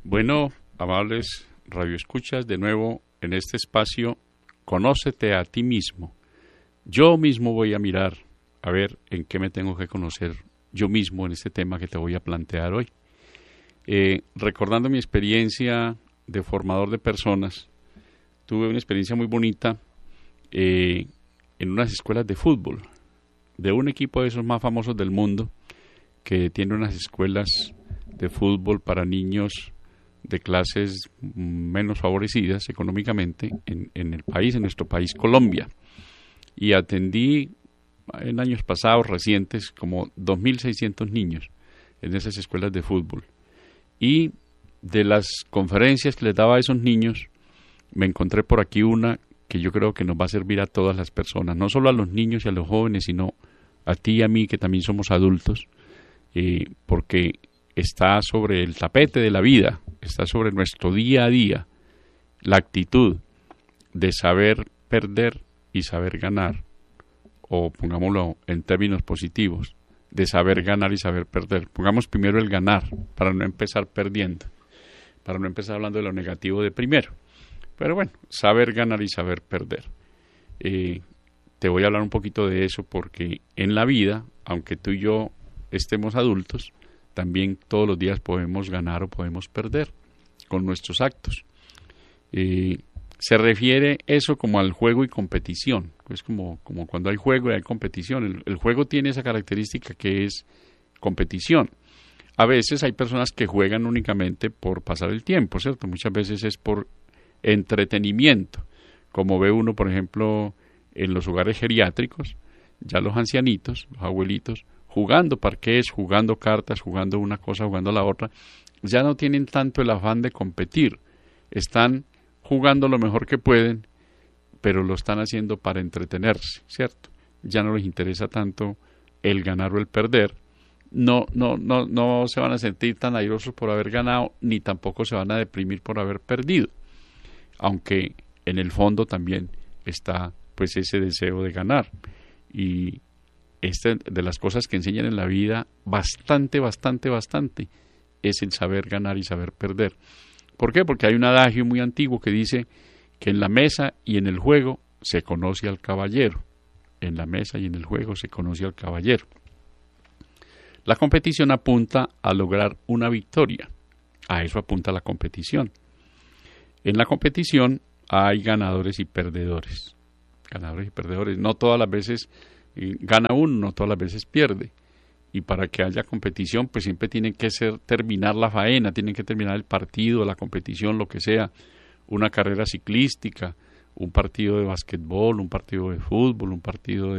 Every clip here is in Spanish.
Bueno, amables radioescuchas, de nuevo en este espacio, conócete a ti mismo. Yo mismo voy a mirar, a ver en qué me tengo que conocer yo mismo en este tema que te voy a plantear hoy. Recordando mi experiencia de formador de personas, tuve una experiencia muy bonita en unas escuelas de fútbol, de un equipo de esos más famosos del mundo, que tiene unas escuelas de fútbol para niños de clases menos favorecidas económicamente en el país, en nuestro país, Colombia. Y atendí en años pasados, recientes, como 2.600 niños en esas escuelas de fútbol. Y de las conferencias que les daba a esos niños, me encontré por aquí una que yo creo que nos va a servir a todas las personas, no solo a los niños y a los jóvenes, sino a ti y a mí, que también somos adultos, porque está sobre el tapete de la vida, está sobre nuestro día a día, la actitud de saber perder y saber ganar, o pongámoslo en términos positivos, de saber ganar y saber perder. Pongamos primero el ganar, para no empezar perdiendo, para no empezar hablando de lo negativo de primero. Pero bueno, saber ganar y saber perder. Te voy a hablar un poquito de eso porque en la vida, aunque tú y yo estemos adultos, también todos los días podemos ganar o podemos perder con nuestros actos. Se refiere eso como al juego y competición. Es como cuando hay juego y hay competición. El juego tiene esa característica que es competición. A veces hay personas que juegan únicamente por pasar el tiempo, ¿cierto? Muchas veces es por entretenimiento, como ve uno, por ejemplo, en los hogares geriátricos, ya los ancianitos, los abuelitos, jugando parqués, jugando cartas, jugando una cosa, jugando la otra, ya no tienen tanto el afán de competir, están jugando lo mejor que pueden, pero lo están haciendo para entretenerse, ¿cierto? Ya no les interesa tanto el ganar o el perder, no se van a sentir tan airosos por haber ganado, ni tampoco se van a deprimir por haber perdido, aunque en el fondo también está pues ese deseo de ganar. Y de las cosas que enseñan en la vida bastante es el saber ganar y saber perder. ¿Por qué? Porque hay un adagio muy antiguo que dice que en la mesa y en el juego se conoce al caballero. En la mesa y en el juego se conoce al caballero. La competición apunta a lograr una victoria. A eso apunta la competición. En la competición hay ganadores y perdedores. Ganadores y perdedores. No todas las veces gana uno, no todas las veces pierde. Y para que haya competición, pues siempre tiene que terminar la faena, tienen que terminar el partido, la competición, lo que sea. Una carrera ciclística, un partido de basquetbol, un partido de fútbol, un partido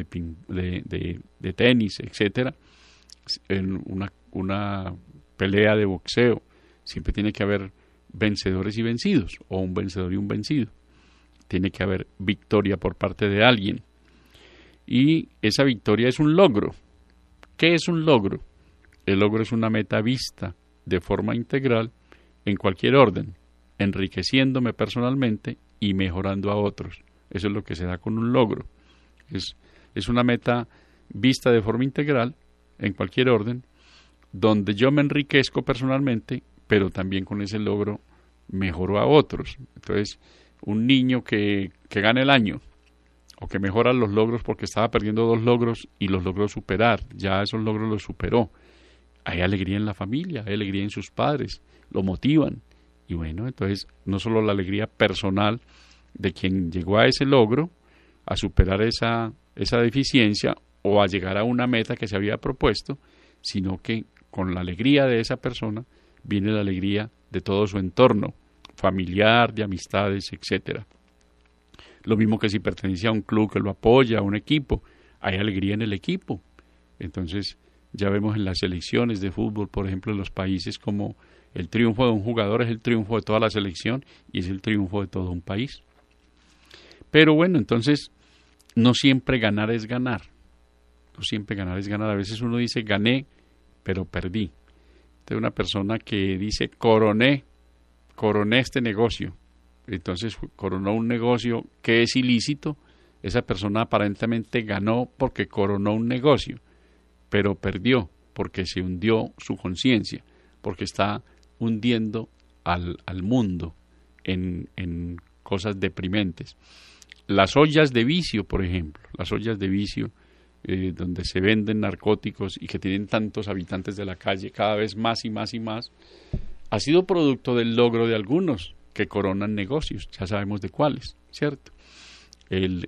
de tenis, etcétera. En una pelea de boxeo, siempre tiene que haber vencedores y vencidos, o un vencedor y un vencido. Tiene que haber victoria por parte de alguien. Y esa victoria es un logro. ¿Qué es un logro? El logro es una meta vista de forma integral en cualquier orden, enriqueciéndome personalmente y mejorando a otros. Eso es lo que se da con un logro. Es una meta vista de forma integral en cualquier orden, donde yo me enriquezco personalmente, pero también con ese logro mejoro a otros. Entonces, un niño que gana el año, o que mejora los logros porque estaba perdiendo 2 logros y los logró superar, ya esos logros los superó. Hay alegría en la familia, hay alegría en sus padres, lo motivan. Y bueno, entonces no solo la alegría personal de quien llegó a ese logro, a superar esa deficiencia o a llegar a una meta que se había propuesto, sino que con la alegría de esa persona viene la alegría de todo su entorno, familiar, de amistades, etcétera. Lo mismo que si pertenece a un club que lo apoya, a un equipo, hay alegría en el equipo. Entonces, ya vemos en las selecciones de fútbol, por ejemplo, en los países, como el triunfo de un jugador es el triunfo de toda la selección y es el triunfo de todo un país. Pero bueno, entonces, no siempre ganar es ganar. No siempre ganar es ganar. A veces uno dice gané, pero perdí. Entonces, una persona que dice coroné este negocio, entonces coronó un negocio que es ilícito, esa persona aparentemente ganó porque coronó un negocio, pero perdió porque se hundió su conciencia, porque está hundiendo al mundo en cosas deprimentes. Las ollas de vicio, por ejemplo, las ollas de vicio donde se venden narcóticos y que tienen tantos habitantes de la calle, cada vez más y más y más, ha sido producto del logro de algunos que coronan negocios, ya sabemos de cuáles, ¿cierto? El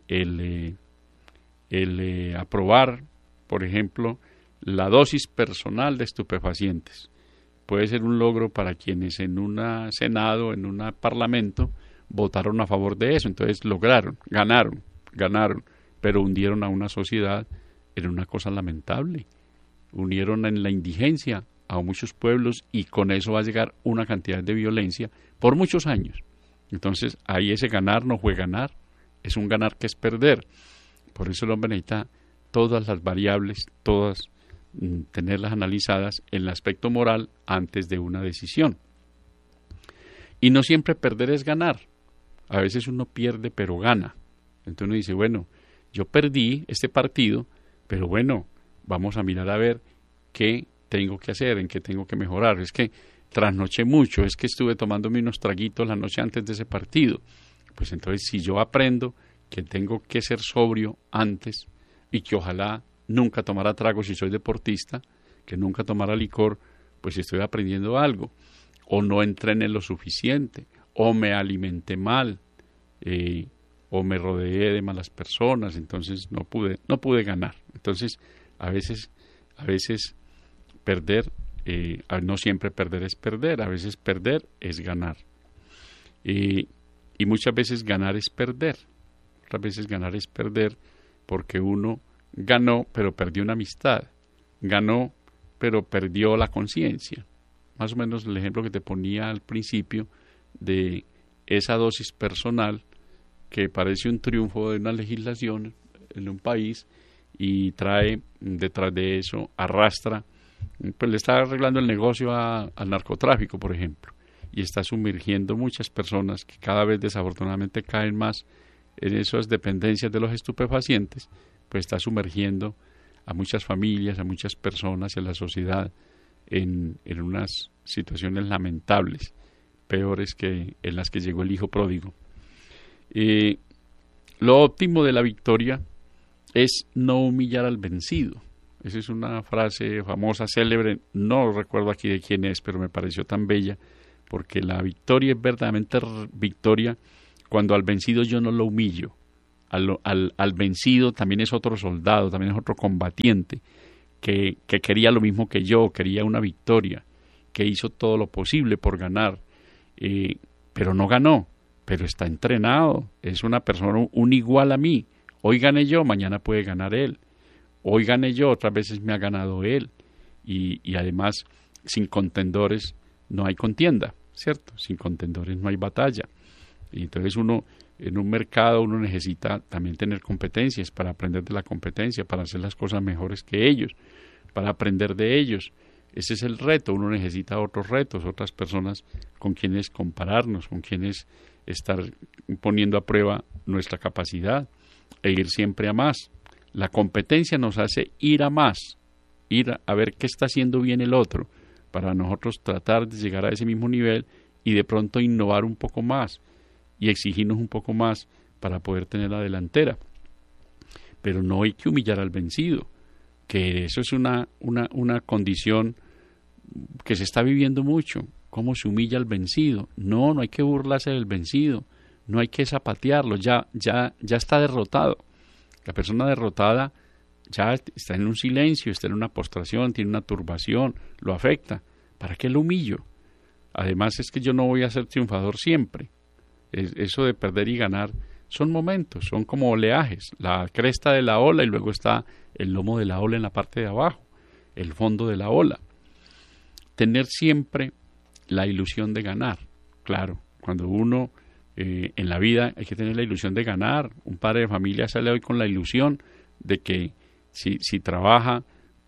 aprobar, por ejemplo, la dosis personal de estupefacientes puede ser un logro para quienes en un Senado, en un Parlamento, votaron a favor de eso. Entonces ganaron, pero hundieron a una sociedad en una cosa lamentable. Unieron en la indigencia a muchos pueblos y con eso va a llegar una cantidad de violencia por muchos años. Entonces ahí ese ganar no fue ganar, es un ganar que es perder. Por eso el hombre necesita todas las variables, todas tenerlas analizadas en el aspecto moral antes de una decisión. Y no siempre perder es ganar. A veces uno pierde pero gana. Entonces uno dice, bueno, yo perdí este partido, pero bueno, vamos a mirar a ver qué tengo que hacer, en qué tengo que mejorar. Es que trasnoché mucho, es que estuve tomándome unos traguitos la noche antes de ese partido. Pues entonces si yo aprendo que tengo que ser sobrio antes y que ojalá nunca tomara tragos si soy deportista, que nunca tomara licor, pues estoy aprendiendo algo. O no entrené lo suficiente, o me alimenté mal, o me rodeé de malas personas, entonces no pude ganar. Entonces, a veces perder, no siempre perder es perder, a veces perder es ganar. Y muchas veces ganar es perder. Otras veces ganar es perder porque uno ganó pero perdió una amistad, ganó pero perdió la conciencia. Más o menos el ejemplo que te ponía al principio de esa dosis personal que parece un triunfo de una legislación en un país y trae detrás de eso, arrastra, pues le está arreglando el negocio al narcotráfico, por ejemplo, y está sumergiendo muchas personas que cada vez desafortunadamente caen más en esas dependencias de los estupefacientes, pues está sumergiendo a muchas familias, a muchas personas y a la sociedad en unas situaciones lamentables, peores que en las que llegó el hijo pródigo. Lo óptimo de la victoria es no humillar al vencido. Esa es una frase famosa, célebre, no recuerdo aquí de quién es, pero me pareció tan bella, porque la victoria es verdaderamente victoria cuando al vencido yo no lo humillo. Al vencido también es otro soldado, también es otro combatiente que quería lo mismo que yo, quería una victoria, que hizo todo lo posible por ganar, pero no ganó, pero está entrenado, es una persona, un igual a mí. Hoy gané yo, mañana puede ganar él. Hoy gané yo, otras veces me ha ganado él. Y además, sin contendores no hay contienda, ¿cierto? Sin contendores no hay batalla. Y entonces uno, en un mercado, uno necesita también tener competencias para aprender de la competencia, para hacer las cosas mejores que ellos, para aprender de ellos. Ese es el reto. Uno necesita otros retos, otras personas con quienes compararnos, con quienes estar poniendo a prueba nuestra capacidad e ir siempre a más. La competencia nos hace ir a más, ir a ver qué está haciendo bien el otro, para nosotros tratar de llegar a ese mismo nivel y de pronto innovar un poco más y exigirnos un poco más para poder tener la delantera. Pero no hay que humillar al vencido, que eso es una condición que se está viviendo mucho. ¿Cómo se humilla al vencido? No hay que burlarse del vencido, no hay que zapatearlo, ya está derrotado. La persona derrotada ya está en un silencio, está en una postración, tiene una turbación, lo afecta. ¿Para qué lo humillo? Además es que yo no voy a ser triunfador siempre. Eso de perder y ganar son momentos, son como oleajes, la cresta de la ola y luego está el lomo de la ola en la parte de abajo, el fondo de la ola. Tener siempre la ilusión de ganar. Claro, cuando uno en la vida hay que tener la ilusión de ganar. Un padre de familia sale hoy con la ilusión de que si trabaja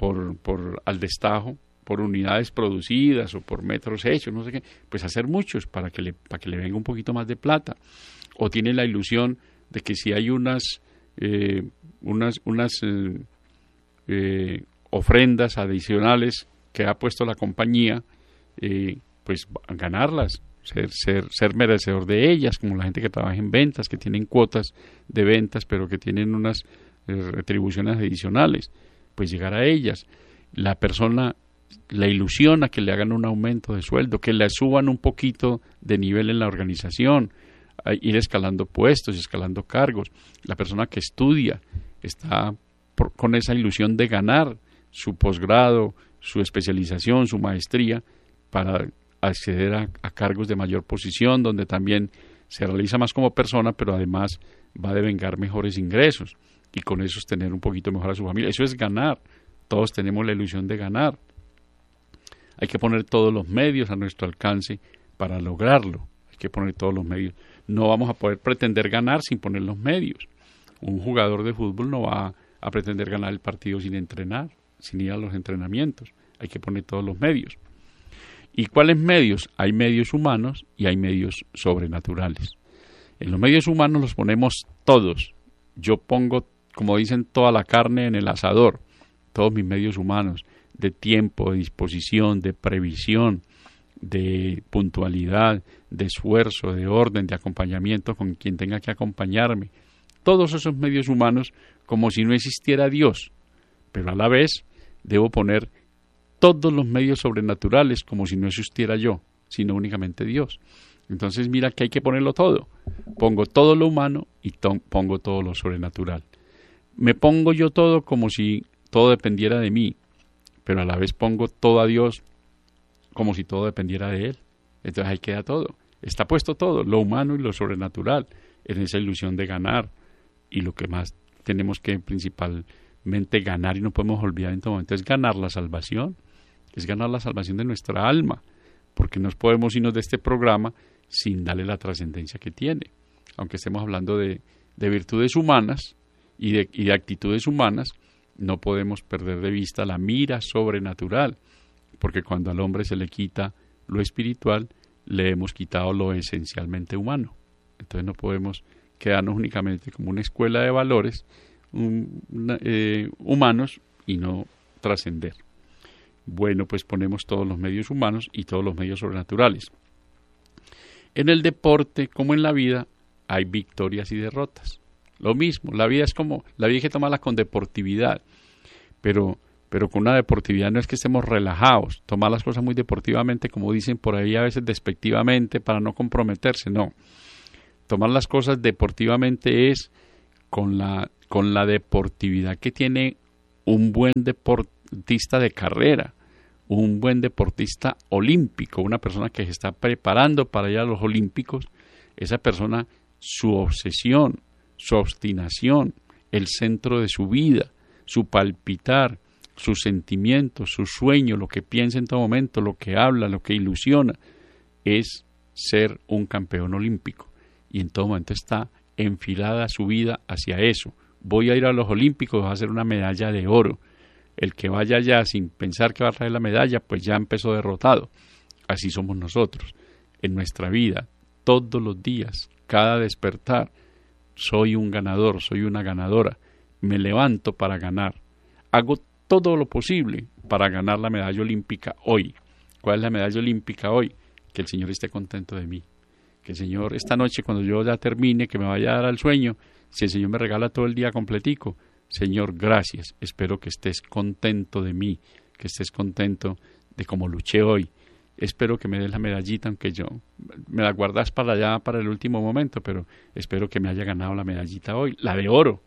al destajo, por unidades producidas o por metros hechos, no sé qué, pues hacer muchos para que le venga un poquito más de plata. O tiene la ilusión de que si hay unas ofrendas adicionales que ha puesto la compañía, pues ganarlas, ser merecedor de ellas, como la gente que trabaja en ventas, que tienen cuotas de ventas, pero que tienen unas retribuciones adicionales, pues llegar a ellas. La persona la ilusiona que le hagan un aumento de sueldo, que le suban un poquito de nivel en la organización, ir escalando puestos, escalando cargos. La persona que estudia está con esa ilusión de ganar su posgrado, su especialización, su maestría, para acceder a cargos de mayor posición, donde también se realiza más como persona, pero además va a devengar mejores ingresos y con eso tener un poquito mejor a su familia. Eso es ganar. Todos tenemos la ilusión de ganar. Hay que poner todos los medios a nuestro alcance para lograrlo. Hay que poner todos los medios. No vamos a poder pretender ganar sin poner los medios. Un jugador de fútbol no va a pretender ganar el partido sin entrenar, sin ir a los entrenamientos. Hay que poner todos los medios. ¿Y cuáles medios? Hay medios humanos y hay medios sobrenaturales. En los medios humanos los ponemos todos. Yo pongo, como dicen, toda la carne en el asador. Todos mis medios humanos, de tiempo, de disposición, de previsión, de puntualidad, de esfuerzo, de orden, de acompañamiento con quien tenga que acompañarme. Todos esos medios humanos como si no existiera Dios, pero a la vez debo poner todos los medios sobrenaturales como si no existiera yo, sino únicamente Dios. Entonces mira que hay que ponerlo todo. Pongo todo lo humano y pongo todo lo sobrenatural. Me pongo yo todo como si todo dependiera de mí, pero a la vez pongo todo a Dios como si todo dependiera de Él. Entonces ahí queda todo. Está puesto todo, lo humano y lo sobrenatural, en esa ilusión de ganar. Y lo que más tenemos que principalmente ganar y no podemos olvidar en todo momento es ganar la salvación. Es ganar la salvación de nuestra alma, porque no podemos irnos de este programa sin darle la trascendencia que tiene. Aunque estemos hablando de virtudes humanas y de actitudes humanas, no podemos perder de vista la mira sobrenatural, porque cuando al hombre se le quita lo espiritual, le hemos quitado lo esencialmente humano. Entonces no podemos quedarnos únicamente como una escuela de valores humanos y no trascender. Bueno, pues ponemos todos los medios humanos y todos los medios sobrenaturales. En el deporte, como en la vida, hay victorias y derrotas. Lo mismo, la vida hay que tomarla con deportividad, pero con una deportividad no es que estemos relajados, tomar las cosas muy deportivamente, como dicen por ahí a veces despectivamente, para no comprometerse, no. Tomar las cosas deportivamente es con la deportividad que tiene un buen deportista de carrera, un buen deportista olímpico, una persona que se está preparando para ir a los olímpicos. Esa persona, su obsesión, su obstinación, el centro de su vida, su palpitar, sus sentimientos, su sueño, lo que piensa en todo momento, lo que habla, lo que ilusiona, es ser un campeón olímpico. Y en todo momento está enfilada su vida hacia eso. Voy a ir a los olímpicos, va a hacer una medalla de oro. El que vaya allá sin pensar que va a traer la medalla, pues ya empezó derrotado. Así somos nosotros. En nuestra vida, todos los días, cada despertar, soy un ganador, soy una ganadora. Me levanto para ganar. Hago todo lo posible para ganar la medalla olímpica hoy. ¿Cuál es la medalla olímpica hoy? Que el Señor esté contento de mí. Que el Señor esta noche, cuando yo ya termine, que me vaya a dar al sueño, si el Señor me regala todo el día completico, Señor, gracias, espero que estés contento de mí, que estés contento de cómo luché hoy. Espero que me des la medallita, aunque yo me la guardas para allá, para el último momento, pero espero que me haya ganado la medallita hoy, la de oro,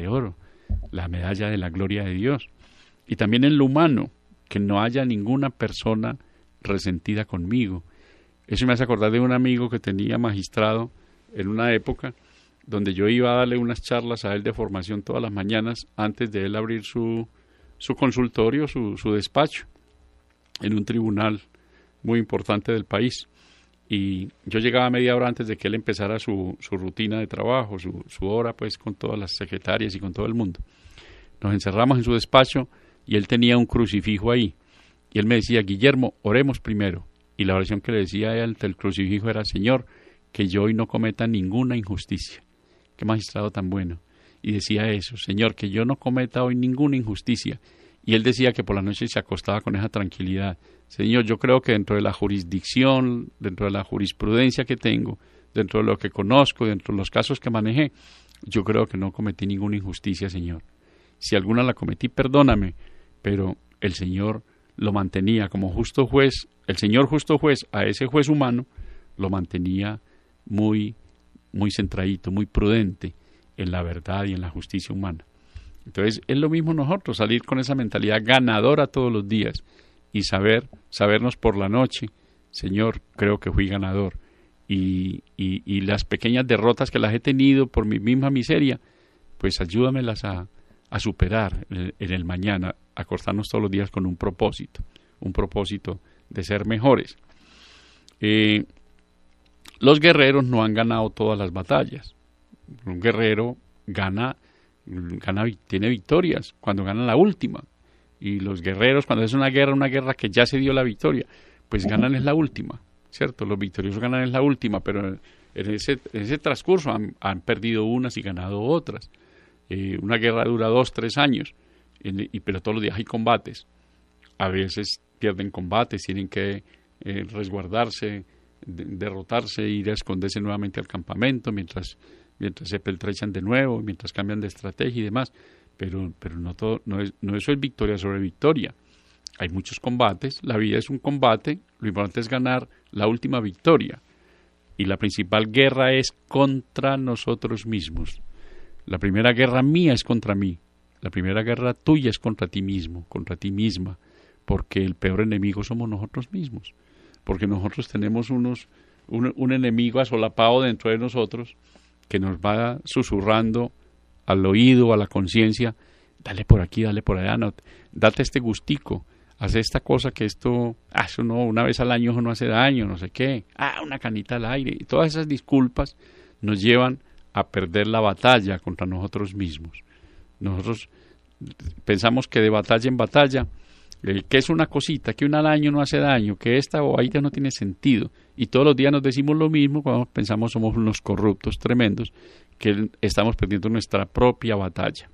la medalla de la gloria de Dios. Y también en lo humano, que no haya ninguna persona resentida conmigo. Eso me hace acordar de un amigo que tenía magistrado en una época donde yo iba a darle unas charlas a él de formación todas las mañanas antes de él abrir su consultorio, su despacho, en un tribunal muy importante del país. Y yo llegaba media hora antes de que él empezara su rutina de trabajo, su hora pues con todas las secretarias y con todo el mundo. Nos encerramos en su despacho y él tenía un crucifijo ahí. Y él me decía, Guillermo, oremos primero. Y la oración que le decía ante el crucifijo era, Señor, que yo hoy no cometa ninguna injusticia. Qué magistrado tan bueno. Y decía eso, Señor, que yo no cometa hoy ninguna injusticia. y él decía que por la noche se acostaba con esa tranquilidad. Señor, yo creo que dentro de la jurisdicción, dentro de la jurisprudencia que tengo, dentro de lo que conozco, dentro de los casos que manejé, yo creo que no cometí ninguna injusticia, Señor. Si alguna la cometí, perdóname, pero el Señor lo mantenía como justo juez, el Señor justo juez a ese juez humano, lo mantenía muy, muy centradito, muy prudente en la verdad y en la justicia humana. Entonces, es lo mismo nosotros, salir con esa mentalidad ganadora todos los días y sabernos por la noche, Señor, creo que fui ganador. Y las pequeñas derrotas que las he tenido por mi misma miseria, pues ayúdamelas a superar en el mañana, acostarnos todos los días con un propósito de ser mejores. Los guerreros no han ganado todas las batallas. Un guerrero tiene victorias cuando gana la última. Y los guerreros, cuando es una guerra que ya se dio la victoria, pues ganan es la última, ¿cierto? Los victoriosos ganan es la última, pero en ese transcurso han perdido unas y ganado otras. Una guerra dura 2-3 años, pero todos los días hay combates. A veces pierden combates, tienen que resguardarse, derrotarse, ir a esconderse nuevamente al campamento mientras se pertrechan de nuevo, mientras cambian de estrategia y demás. Pero no eso es victoria sobre victoria. Hay muchos combates, la vida es un combate, lo importante es ganar la última victoria. Y la principal guerra es contra nosotros mismos. La primera guerra mía es contra mí. La primera guerra tuya es contra ti mismo, contra ti misma. Porque el peor enemigo somos nosotros mismos. Porque nosotros tenemos un enemigo asolapado dentro de nosotros que nos va susurrando al oído, a la conciencia, dale por aquí, dale por allá, no, date este gustico, haz esta cosa que eso no, una vez al año eso no hace daño, no sé qué, una canita al aire, y todas esas disculpas nos llevan a perder la batalla contra nosotros mismos. Nosotros pensamos que de batalla en batalla, que es una cosita, que una al año no hace daño, que esta o ahí ya no tiene sentido, y todos los días nos decimos lo mismo cuando pensamos somos unos corruptos tremendos, que estamos perdiendo nuestra propia batalla.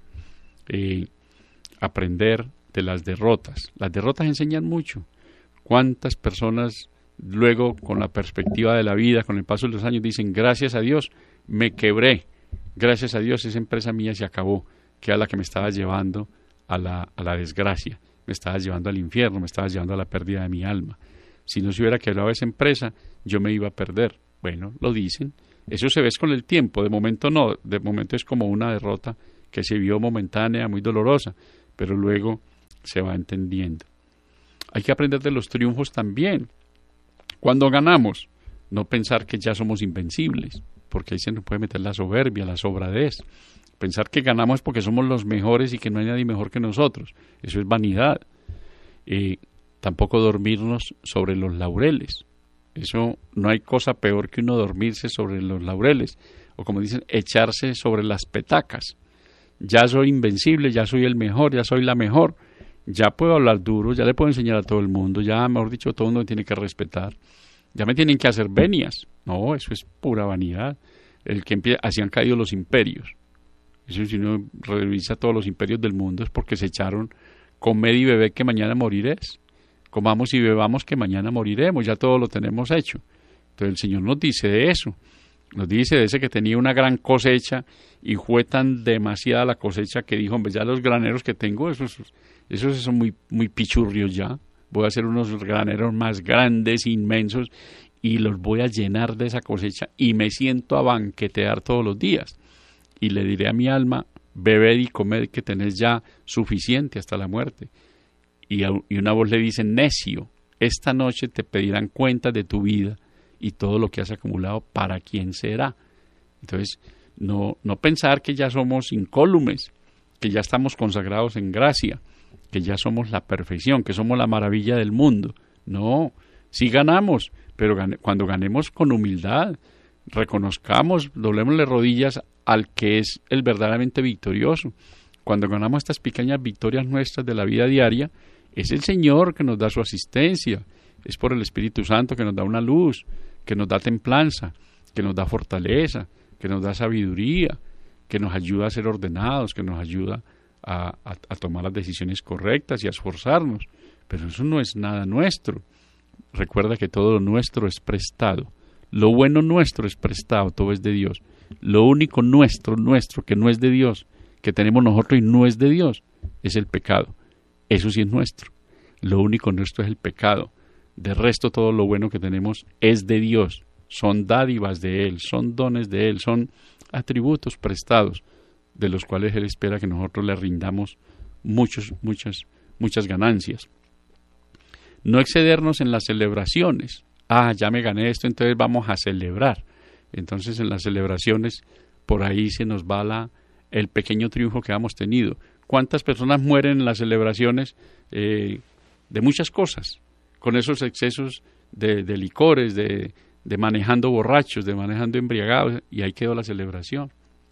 Aprender de las derrotas. Las derrotas enseñan mucho. ¿Cuántas personas luego, con la perspectiva de la vida, con el paso de los años, dicen, gracias a Dios, me quebré, gracias a Dios, esa empresa mía se acabó, que era la que me estaba llevando a la desgracia, me estaba llevando al infierno, me estaba llevando a la pérdida de mi alma. Si no se hubiera quebrado esa empresa, yo me iba a perder. Bueno, lo dicen. Eso se ve con el tiempo, de momento no, de momento es como una derrota que se vio momentánea, muy dolorosa, pero luego se va entendiendo. Hay que aprender de los triunfos también. Cuando ganamos, no pensar que ya somos invencibles, porque ahí se nos puede meter la soberbia, la sobradez. Pensar que ganamos porque somos los mejores y que no hay nadie mejor que nosotros. Eso es vanidad. Tampoco dormirnos sobre los laureles. Eso, no hay cosa peor que uno dormirse sobre los laureles, o como dicen, echarse sobre las petacas. Ya soy invencible, ya soy el mejor, ya soy la mejor, ya puedo hablar duro, ya le puedo enseñar a todo el mundo, ya, mejor dicho, todo el mundo me tiene que respetar, ya me tienen que hacer venias. No, eso es pura vanidad. Así han caído los imperios. Eso, si uno revisa todos los imperios del mundo, es porque se echaron comed y bebé que mañana moriréis. Comamos y bebamos que mañana moriremos, ya todo lo tenemos hecho. Entonces el Señor nos dice de eso, nos dice de ese que tenía una gran cosecha y fue tan demasiada la cosecha que dijo, hombre, ya los graneros que tengo, esos son muy, muy pichurrios ya, voy a hacer unos graneros más grandes, inmensos, y los voy a llenar de esa cosecha y me siento a banquetear todos los días. Y le diré a mi alma, bebed y comed que tenés ya suficiente hasta la muerte. Y una voz le dice, necio, esta noche te pedirán cuentas de tu vida y todo lo que has acumulado, ¿para quién será? Entonces, no pensar que ya somos incólumes, que ya estamos consagrados en gracia, que ya somos la perfección, que somos la maravilla del mundo. No, sí ganamos, pero cuando ganemos con humildad, reconozcamos, doblémosle rodillas al que es el verdaderamente victorioso. Cuando ganamos estas pequeñas victorias nuestras de la vida diaria, es el Señor que nos da su asistencia, es por el Espíritu Santo que nos da una luz, que nos da templanza, que nos da fortaleza, que nos da sabiduría, que nos ayuda a ser ordenados, que nos ayuda a tomar las decisiones correctas y a esforzarnos, pero eso no es nada nuestro. Recuerda que todo lo nuestro es prestado. Lo bueno nuestro es prestado, todo es de Dios. Lo único nuestro, que no es de Dios, que tenemos nosotros y no es de Dios, es el pecado. Eso sí es nuestro. Lo único nuestro es el pecado. De resto, todo lo bueno que tenemos es de Dios. Son dádivas de Él, son dones de Él, son atributos prestados, de los cuales Él espera que nosotros le rindamos muchas ganancias. No excedernos en las celebraciones. Ya me gané esto, entonces vamos a celebrar. Entonces en las celebraciones, por ahí se nos va el pequeño triunfo que hemos tenido. ¿Cuántas personas mueren en las celebraciones de muchas cosas? Con esos excesos de licores, de manejando borrachos, de manejando embriagados, y ahí quedó la celebración.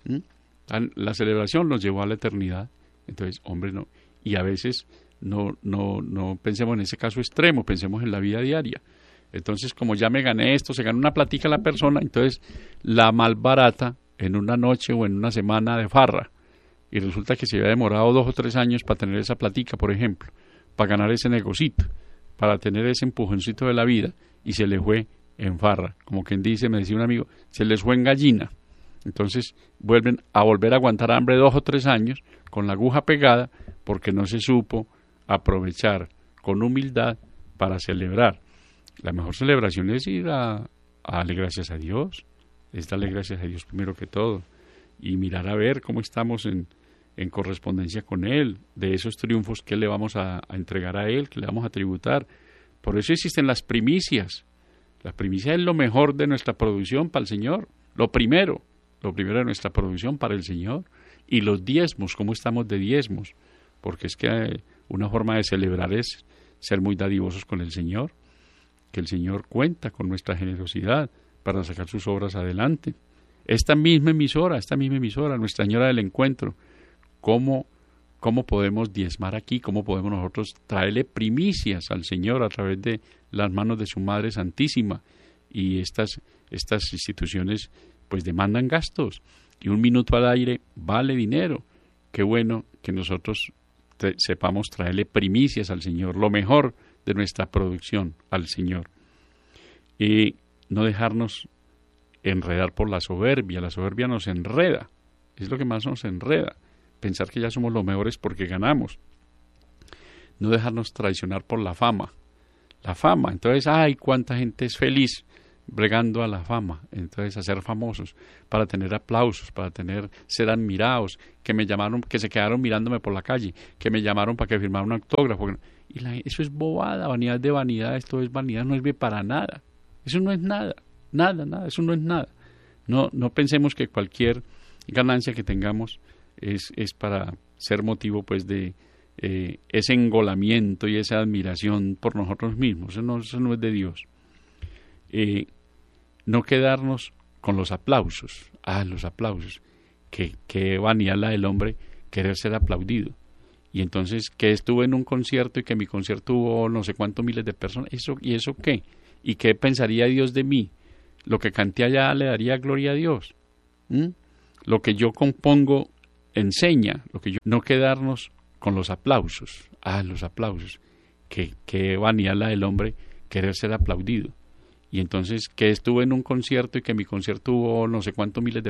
La celebración nos llevó a la eternidad. Entonces, hombre, no. Y a veces no pensemos en ese caso extremo, pensemos en la vida diaria. Entonces, como ya me gané esto, se gana una platica la persona, entonces la malbarata en una noche o en una semana de farra. Y resulta que se había demorado 2 o 3 años para tener esa platica, por ejemplo, para ganar ese negocito, para tener ese empujoncito de la vida, y se le fue en farra. Como quien dice, me decía un amigo, se les fue en gallina. Entonces vuelven a aguantar hambre 2 o 3 años con la aguja pegada porque no se supo aprovechar con humildad para celebrar. La mejor celebración es ir a darle gracias a Dios, es darle gracias a Dios primero que todo y mirar a ver cómo estamos en correspondencia con Él, de esos triunfos que le vamos a entregar a Él, que le vamos a tributar. Por eso existen las primicias. La primicia es lo mejor de nuestra producción para el Señor, lo primero de nuestra producción para el Señor. Y los diezmos, ¿cómo estamos de diezmos? Porque es que una forma de celebrar es ser muy dadivosos con el Señor, que el Señor cuenta con nuestra generosidad para sacar sus obras adelante. Esta misma emisora, Nuestra Señora del Encuentro, ¿cómo podemos diezmar aquí? ¿Cómo podemos nosotros traerle primicias al Señor a través de las manos de su Madre Santísima? Y estas instituciones pues demandan gastos, y 1 minuto al aire vale dinero. Qué bueno que nosotros sepamos traerle primicias al Señor, lo mejor de nuestra producción al Señor. Y no dejarnos enredar por la soberbia. La soberbia nos enreda, es lo que más nos enreda. Pensar que ya somos los mejores porque ganamos. No dejarnos traicionar por la fama. La fama, entonces, cuánta gente es feliz bregando a la fama, entonces a ser famosos, para tener aplausos, para ser admirados, que se quedaron mirándome por la calle, que me llamaron para que firmara un autógrafo. Eso es bobada, vanidad de vanidad, esto es vanidad, no sirve para nada. Eso no es nada, eso no es nada. No pensemos que cualquier ganancia que tengamos es para ser motivo pues de ese engolamiento y esa admiración por nosotros mismos. Eso no es de Dios. No quedarnos con los aplausos. Los aplausos. Que vanidad la del hombre querer ser aplaudido. Y entonces que estuve en un concierto y que mi concierto hubo no sé cuántos miles de personas. ¿Y eso qué? ¿Y qué pensaría Dios de mí? Lo que canté allá le daría gloria a Dios. Lo que yo compongo enseña. No quedarnos con los aplausos. Los aplausos. Que vanidad la del hombre querer ser aplaudido. Y entonces que estuve en un concierto y que mi concierto hubo no sé cuántos miles de